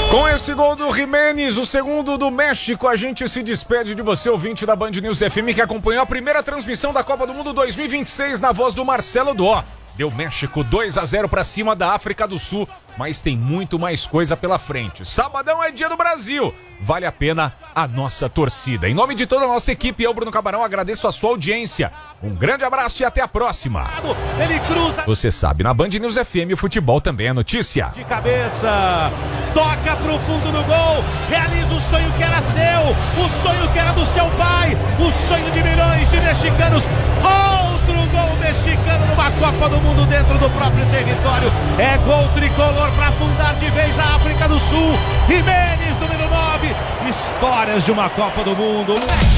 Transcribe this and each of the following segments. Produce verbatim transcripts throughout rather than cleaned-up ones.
Com esse gol do Jiménez, o segundo do México, a gente se despede de você, ouvinte da Band News F M, que acompanhou a primeira transmissão da Copa do Mundo dois mil e vinte e seis na voz do Marcelo Dó. Deu México dois a zero pra cima da África do Sul, mas tem muito mais coisa pela frente. Sabadão é dia do Brasil, vale a pena a nossa torcida. Em nome de toda a nossa equipe, eu, Bruno Camarão, agradeço a sua audiência. Um grande abraço e até a próxima. Ele cruza. Você sabe, na Band News F M, o futebol também é notícia. De cabeça, toca pro fundo do gol, realiza o sonho que era seu, o sonho que era do seu pai, o sonho de milhões de mexicanos. Outro gol mexicano numa Copa do Mundo dentro do próprio território. É gol tricolor para afundar de vez a África do Sul. Jiménez, número nove. Histórias de uma Copa do Mundo.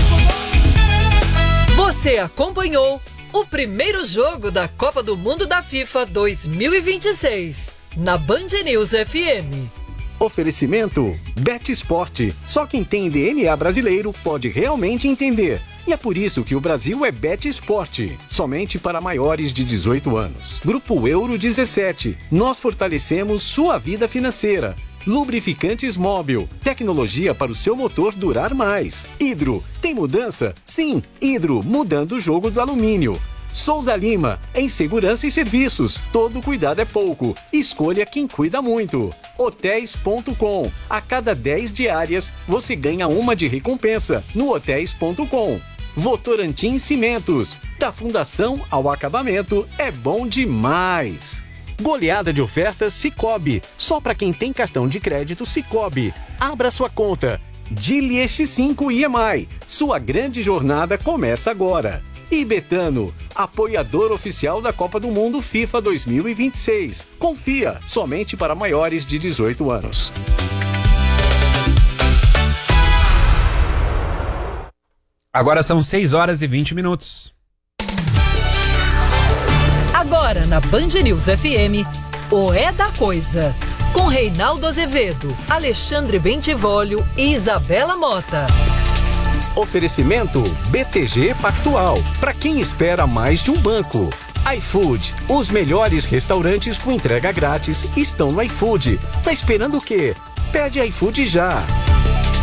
Você acompanhou o primeiro jogo da Copa do Mundo da FIFA dois mil e vinte e seis na Band News F M. Oferecimento Bet Sport. Só quem tem D N A brasileiro pode realmente entender. E é por isso que o Brasil é Bet Sport, somente para maiores de dezoito anos. Grupo Euro dezessete. Nós fortalecemos sua vida financeira. Lubrificantes Móbil. Tecnologia para o seu motor durar mais. Hidro. Tem mudança? Sim. Hidro, mudando o jogo do alumínio. Souza Lima, em segurança e serviços, todo cuidado é pouco, escolha quem cuida muito. Hotéis ponto com, a cada dez diárias você ganha uma de recompensa no hotéis ponto com. Votorantim Cimentos, da fundação ao acabamento é bom demais. Goleada de ofertas Sicoob, só para quem tem cartão de crédito Sicoob. Abra sua conta. Dili X cinco I M I, sua grande jornada começa agora. E Betano, apoiador oficial da Copa do Mundo FIFA dois mil e vinte e seis. Confia, somente para maiores de dezoito anos. Agora são seis horas e vinte minutos. Agora na Band News F M, o É da Coisa. Com Reinaldo Azevedo, Alexandre Bentivolio e Isabela Mota. Oferecimento B T G Pactual, para quem espera mais de um banco. iFood, os melhores restaurantes com entrega grátis estão no iFood. Tá esperando o quê? Pede iFood já.